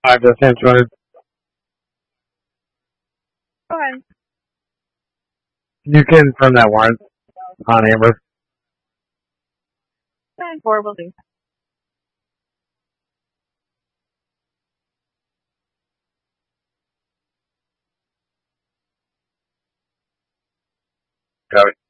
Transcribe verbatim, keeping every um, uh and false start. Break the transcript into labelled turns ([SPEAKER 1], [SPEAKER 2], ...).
[SPEAKER 1] Five to ten twenty.
[SPEAKER 2] Go ahead.
[SPEAKER 1] You can confirm that warrant on Amber.
[SPEAKER 2] Nine four will do.
[SPEAKER 1] Got it.